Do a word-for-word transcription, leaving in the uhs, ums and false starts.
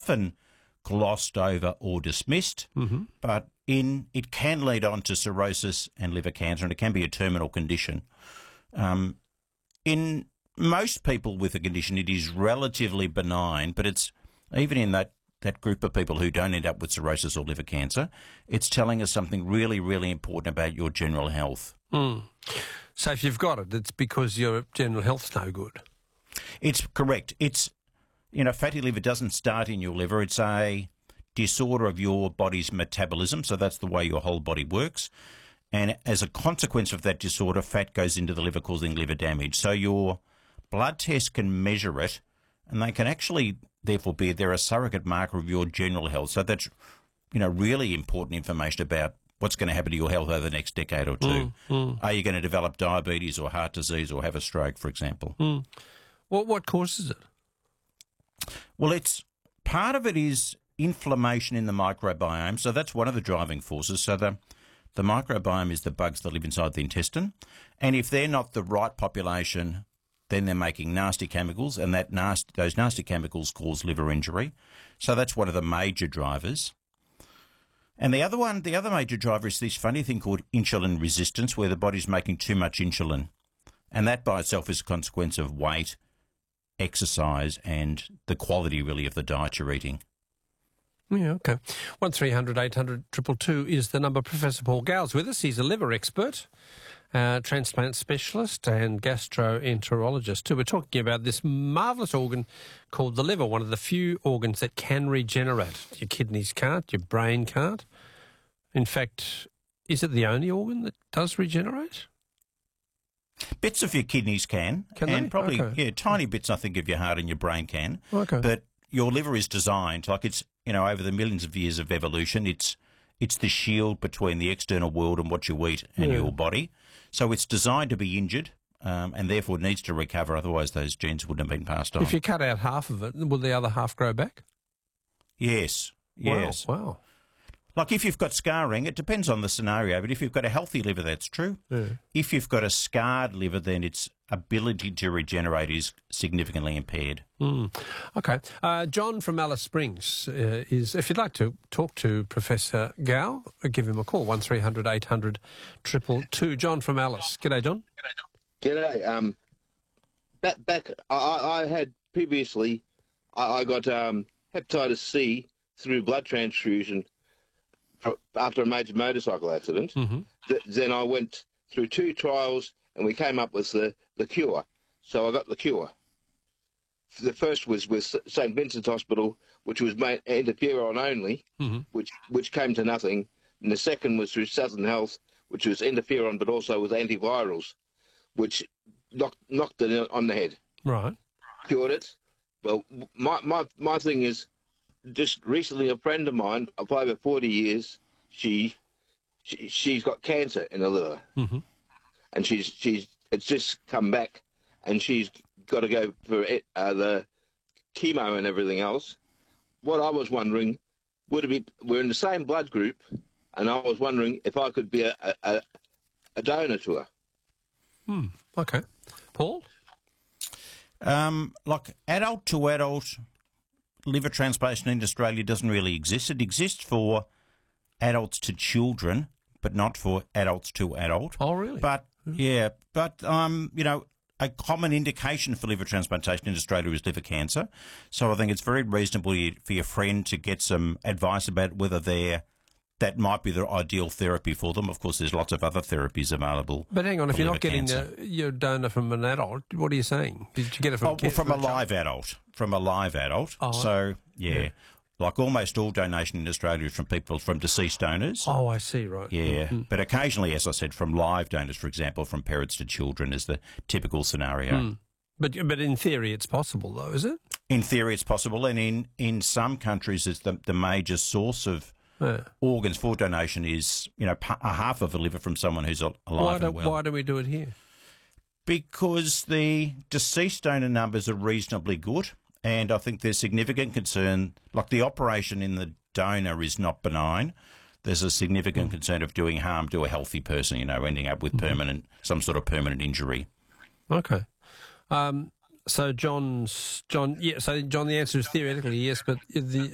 often glossed over or dismissed, Mm-hmm. but in it can lead on to cirrhosis and liver cancer, and it can be a terminal condition. Um, in most people with the condition, it is relatively benign, but it's even in that, that group of people who don't end up with cirrhosis or liver cancer, it's telling us something really, really important about your general health. Mm. So if you've got it, it's because your general health's no good. It's correct. It's, you know, fatty liver doesn't start in your liver. It's a disorder of your body's metabolism, so that's the way your whole body works. And as a consequence of that disorder, fat goes into the liver, causing liver damage. So your blood test can measure it, and they can actually, therefore, be they're a surrogate marker of your general health. So that's, you know, really important information about what's going to happen to your health over the next decade or two. Mm, mm. Are you going to develop diabetes or heart disease or have a stroke, for example? Mm. What what causes it? Well, it's part of it is inflammation in the microbiome. So that's one of the driving forces. So the the microbiome is the bugs that live inside the intestine, and if they're not the right population, then they're making nasty chemicals, and that nasty, those nasty chemicals cause liver injury. So that's one of the major drivers. And the other one, the other major driver is this funny thing called insulin resistance, where the body's making too much insulin. And that by itself is a consequence of weight, exercise, and the quality, really, of the diet you're eating. Yeah, okay. one three hundred eight hundred two two two is the number. Professor Paul Gow's with us. He's a liver expert, uh, transplant specialist and gastroenterologist too. We're talking about this marvellous organ called the liver, one of the few organs that can regenerate. Your kidneys can't, your brain can't. In fact, is it the only organ that does regenerate? Bits of your kidneys can, Can and they? probably, Okay. yeah, tiny bits, I think, of your heart and your brain can. Okay. But your liver is designed, like it's, you know, over the millions of years of evolution, it's it's the shield between the external world and what you eat and Yeah. your body. So it's designed to be injured, um, and therefore needs to recover, otherwise those genes wouldn't have been passed on. If you cut out half of it, will the other half grow back? Yes, yes. Wow. wow. Like if you've got scarring, it depends on the scenario, but if you've got a healthy liver, that's true. Yeah. If you've got a scarred liver, then its ability to regenerate is significantly impaired. Mm. Okay. Uh, John from Alice Springs uh, is, if you'd like to talk to Professor Gow, give him a call, one three hundred eight hundred two two two. John from Alice. G'day, John. G'day. Um, back, back. I, I I had previously, I, I got um, hepatitis C through blood transfusion for, after a major motorcycle accident. Mm-hmm. Th- then I went through two trials, and we came up with the, the cure. So I got the cure. The first was with Saint Vincent's Hospital, which was made interferon only, Mm-hmm. which which came to nothing. And the second was through Southern Health, which was interferon, but also with antivirals, which knocked knocked it on the head, Right. cured it. Well, my my my thing is, just recently a friend of mine of over forty years, she, she she's got cancer in her liver, Mm-hmm. and she's she's it's just come back, and she's got to go for it, uh, the chemo and everything else. What I was wondering, would it be, we're in the same blood group, and I was wondering if I could be a a, a donor to her. Hmm. Okay. Paul? Um, like adult to adult liver transplantation in Australia doesn't really exist. It exists for adults to children, but not for adults to adult. Oh, really? But yeah, but um, you know, a common indication for liver transplantation in Australia is liver cancer. So I think it's very reasonable for your friend to get some advice about whether they're that might be the ideal therapy for them. Of course, there's lots of other therapies available. But hang on, if for you're liver not getting cancer. uh, your donor from an adult, what are you saying? Did you get it from, Oh, well, from a from child? live adult. From a live adult. Oh, so, yeah, yeah. like almost all donation in Australia is from people, from deceased donors. Oh, I see, right. Yeah, Mm-hmm. but occasionally, as I said, from live donors, for example, from parents to children is the typical scenario. Mm. But but in theory, it's possible, though, is it? In theory, it's possible, and in, in some countries, it's the, the major source of Yeah. organs for donation is, you know, pa- a half of a liver from someone who's al- alive Why and don't well. Why do we do it here? Because the deceased donor numbers are reasonably good, and I think there's significant concern, like the operation in the donor is not benign. There's a significant mm. concern of doing harm to a healthy person, you know, ending up with mm-hmm. permanent, some sort of permanent injury. Okay. Um, so John's, John, yeah, so John, the answer is theoretically yes, but the